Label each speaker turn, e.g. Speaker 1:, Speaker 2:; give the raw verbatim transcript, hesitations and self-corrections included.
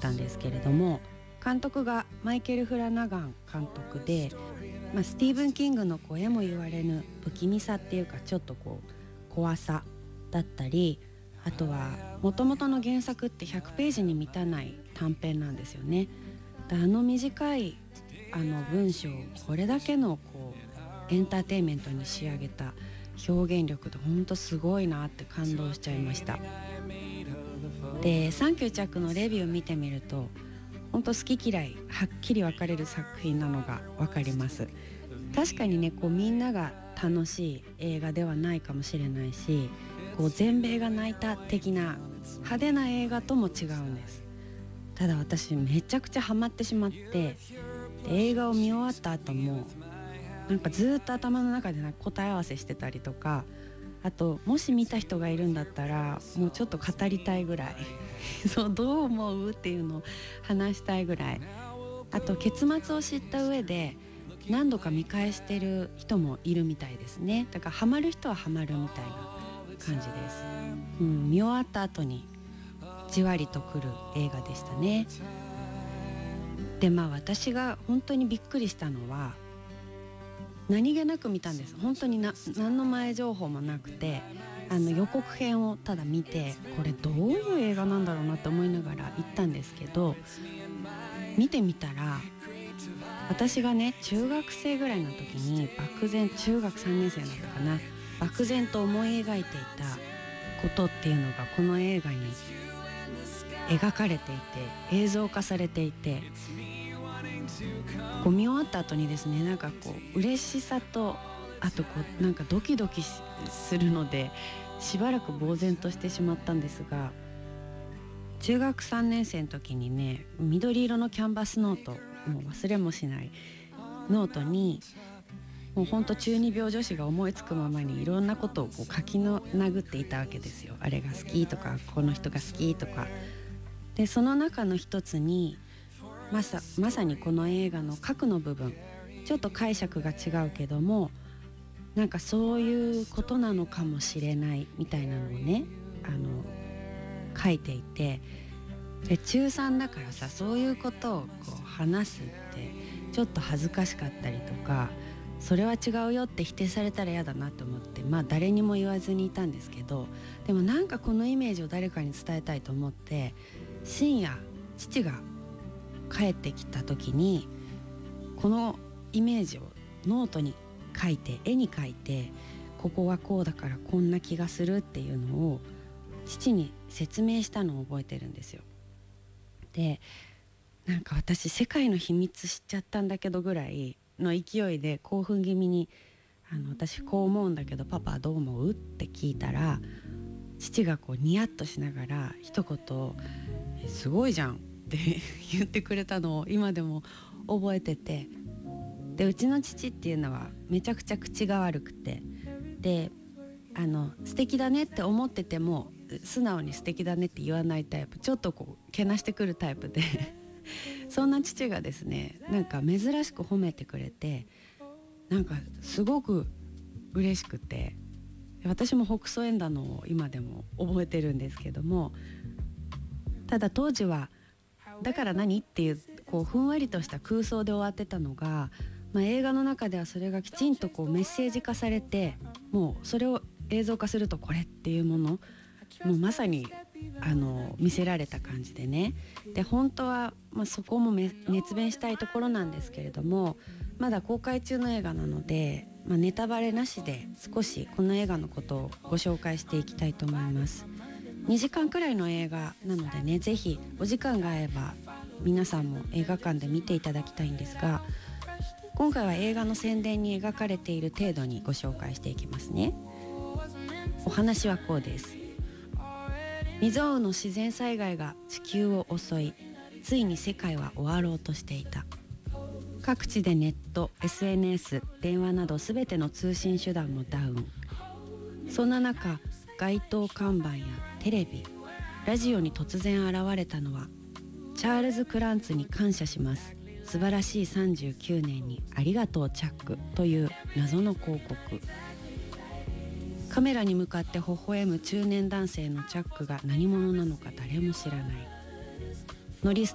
Speaker 1: たんですけれども、監督がマイケル・フラナガン監督で、まあ、スティーブン・キングのこう絵も言われぬ不気味さっていうか、ちょっとこう怖さだったり、あとはもともとの原作ってひゃくページに満たない短編なんですよね。であの短いあの文章をこれだけのこうエンターテインメントに仕上げた表現力で本当すごいなって感動しちゃいました。でサンキューチャックのレビューを見てみると、本当好き嫌いはっきり分かれる作品なのが分かります。確かにね、こうみんなが楽しい映画ではないかもしれないし、こう全米が泣いた的な派手な映画とも違うんです。ただ私めちゃくちゃハマってしまって、で映画を見終わった後もなんかずっと頭の中でなんか答え合わせしてたりとか、あともし見た人がいるんだったらもうちょっと語りたいぐらいそうどう思うっていうのを話したいぐらい、あと結末を知った上で何度か見返してる人もいるみたいですね。だからハマる人はハマるみたいな感じです、うん、見終わった後にじわりとくる映画でしたね。でまあ私が本当にびっくりしたのは、何気なく見たんです。本当にな何の前情報もなくて、あの予告編をただ見て、これどういう映画なんだろうなって思いながら行ったんですけど、見てみたら私がね中学生ぐらいの時に漠然、中学さんねん生だったかな、漠然と思い描いていたことっていうのがこの映画に描かれていて、映像化されていて、こう見終わった後にですね、なんかこう嬉しさと、あとこうなんかドキドキするのでしばらく呆然としてしまったんですが、中学さんねん生の時にね、緑色のキャンバスノート、もう忘れもしないノートに、もうほんと中二病女子が思いつくままにいろんなことをこう書きの殴っていたわけですよ。あれが好きとか、この人が好きとかで、その中の一つにまさ、まさにこの映画の核の部分、ちょっと解釈が違うけども、なんかそういうことなのかもしれないみたいなのをね、あの書いていて、で中さんだからさ、そういうことをこう話すってちょっと恥ずかしかったりとか、それは違うよって否定されたら嫌だなと思って、まあ誰にも言わずにいたんですけど、でもなんかこのイメージを誰かに伝えたいと思って、深夜父が帰ってきた時にこのイメージをノートに書いて、絵に描いて、ここはこうだからこんな気がするっていうのを父に説明したのを覚えてるんですよ。でなんか私世界の秘密知っちゃったんだけどぐらいの勢いで興奮気味に、あの私こう思うんだけどパパどう思うって聞いたら、父がこうニヤッとしながら一言「えすごいじゃん」って言ってくれたのを今でも覚えてて、でうちの父っていうのはめちゃくちゃ口が悪くて、であの素敵だねって思ってても素直に素敵だねって言わないタイプ、ちょっとこうけなしてくるタイプでそんな父がですね、なんか珍しく褒めてくれて、なんかすごく嬉しくて、私も北総園だのを今でも覚えてるんですけども、ただ当時はだから何っていう、こうふんわりとした空想で終わってたのが、まあ、映画の中ではそれがきちんとこうメッセージ化されて、もうそれを映像化するとこれっていうもの、もうまさにあの見せられた感じでね。で本当は、まあ、そこもめ熱弁したいところなんですけれども、まだ公開中の映画なので、まあ、ネタバレなしで少しこの映画のことをご紹介していきたいと思います。にじかんくらいの映画なのでね、ぜひお時間が合えば皆さんも映画館で見ていただきたいんですが、今回は映画の宣伝に描かれている程度にご紹介していきますね。お話はこうです。未曾有の自然災害が地球を襲い、ついに世界は終わろうとしていた。各地でネット、エスエヌエス、電話などすべての通信手段もダウン。そんな中、街頭看板やテレビ、ラジオに突然現れたのは、チャールズ・クランツに感謝します、素晴らしいさんじゅうきゅうねんにありがとうチャックという謎の広告。カメラに向かって微笑む中年男性のチャックが何者なのか誰も知らない。乗り捨